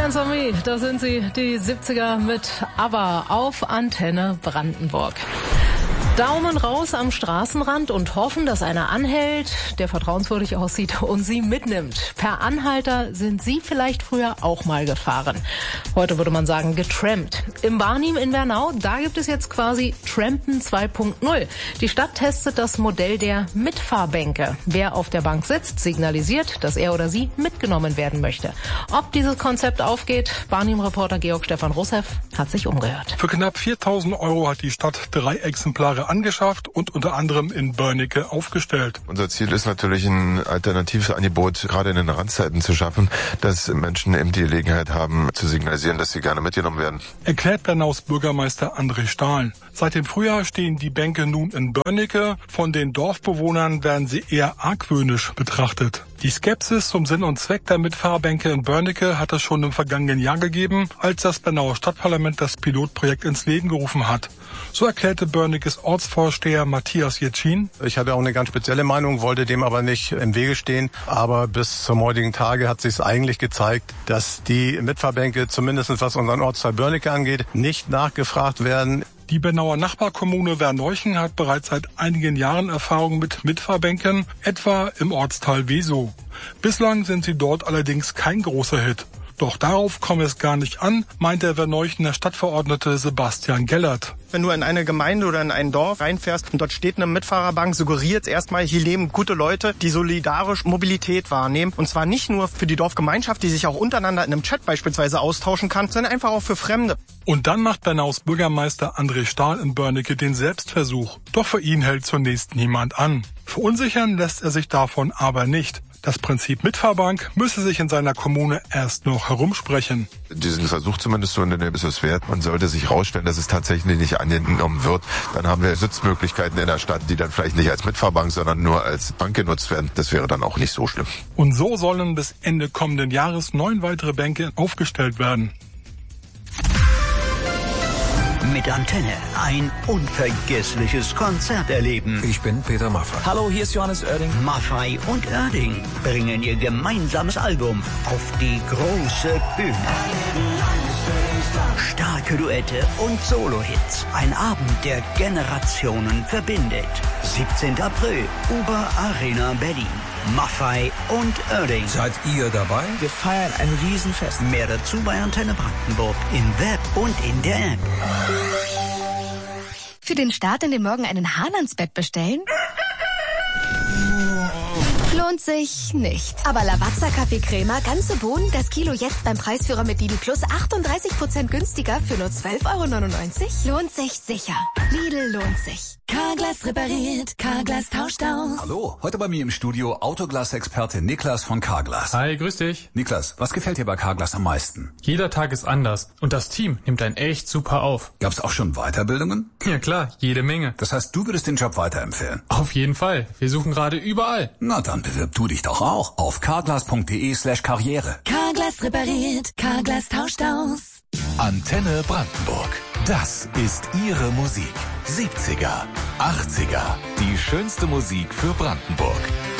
Depends on Me, da sind sie, die 70er mit ABBA auf Antenne Brandenburg. Daumen raus am Straßenrand und hoffen, dass einer anhält, der vertrauenswürdig aussieht und sie mitnimmt. Per Anhalter sind Sie vielleicht früher auch mal gefahren. Heute würde man sagen getrampt. Im Barnim in Bernau, da gibt es jetzt quasi Trampen 2.0. Die Stadt testet das Modell der Mitfahrbänke. Wer auf der Bank sitzt, signalisiert, dass er oder sie mitgenommen werden möchte. Ob dieses Konzept aufgeht, Barnim-Reporter Georg Stefan Russeff hat sich umgehört. Für knapp 4.000 € hat die Stadt 3 Exemplare angeschafft und unter anderem in Börnecke aufgestellt. Unser Ziel ist natürlich, ein alternatives Angebot gerade in den Randzeiten zu schaffen, dass Menschen eben die Gelegenheit haben, zu signalisieren, dass sie gerne mitgenommen werden. Erklärt Bernaus Bürgermeister André Stahl. Seit dem Frühjahr stehen die Bänke nun in Börnecke. Von den Dorfbewohnern werden sie eher argwöhnisch betrachtet. Die Skepsis zum Sinn und Zweck der Mitfahrbänke in Börnecke hat es schon im vergangenen Jahr gegeben, als das Bernauer Stadtparlament das Pilotprojekt ins Leben gerufen hat. So erklärte Börnekes Ortsvorsteher Matthias Jetschin. Ich hatte auch eine ganz spezielle Meinung, wollte dem aber nicht im Wege stehen. Aber bis zum heutigen Tage hat sich eigentlich gezeigt, dass die Mitfahrbänke, zumindest was unseren Ortsteil Börnecke angeht, nicht nachgefragt werden. Die Bernauer Nachbarkommune Werneuchen hat bereits seit einigen Jahren Erfahrung mit Mitfahrbänken, etwa im Ortsteil Wesow. Bislang sind sie dort allerdings kein großer Hit. Doch darauf komme es gar nicht an, meint der Werneuchener Stadtverordnete Sebastian Gellert. Wenn du in eine Gemeinde oder in ein Dorf reinfährst und dort steht eine Mitfahrerbank, suggeriert erstmal, hier leben gute Leute, die solidarisch Mobilität wahrnehmen. Und zwar nicht nur für die Dorfgemeinschaft, die sich auch untereinander in einem Chat beispielsweise austauschen kann, sondern einfach auch für Fremde. Und dann macht Bernaus Bürgermeister André Stahl in Börnecke den Selbstversuch. Doch für ihn hält zunächst niemand an. Verunsichern lässt er sich davon aber nicht. Das Prinzip Mitfahrbank müsse sich in seiner Kommune erst noch herumsprechen. Diesen Versuch zumindest zu unternehmen ist es wert. Man sollte sich herausstellen, dass es tatsächlich nicht angenommen wird. Dann haben wir Sitzmöglichkeiten in der Stadt, die dann vielleicht nicht als Mitfahrbank, sondern nur als Bank genutzt werden. Das wäre dann auch nicht so schlimm. Und so sollen bis Ende kommenden Jahres 9 weitere Bänke aufgestellt werden. Mit Antenne ein unvergessliches Konzert erleben. Ich bin Peter Maffay. Hallo, hier ist Johannes Oerding. Maffay und Oerding bringen ihr gemeinsames Album auf die große Bühne. Starke Duette und Solo-Hits. Ein Abend, der Generationen verbindet. 17. April, Uber Arena Berlin. Maffay und Oerding. Seid ihr dabei? Wir feiern ein Riesenfest. Mehr dazu bei Antenne Brandenburg im Web und in der App. Für den Start in den Morgen einen Hahn ans Bett bestellen? Lohnt sich nicht. Aber Lavazza Kaffeecrema, ganze Bohnen, das Kilo jetzt beim Preisführer mit Lidl Plus 38% günstiger für nur 12,99 €? Lohnt sich sicher. Lidl lohnt sich. Carglass repariert, Carglass tauscht aus. Hallo, heute bei mir im Studio Autoglas-Experte Niklas von Carglass. Hi, grüß dich. Niklas, was gefällt dir bei Carglass am meisten? Jeder Tag ist anders und das Team nimmt einen echt super auf. Gab's auch schon Weiterbildungen? Ja klar, jede Menge. Das heißt, du würdest den Job weiterempfehlen? Auf jeden Fall. Wir suchen gerade überall. Na, dann bewirb du dich doch auch auf carglass.de/karriere. Carglass repariert, Carglass tauscht aus. Antenne Brandenburg. Das ist Ihre Musik. 70er, 80er. Die schönste Musik für Brandenburg.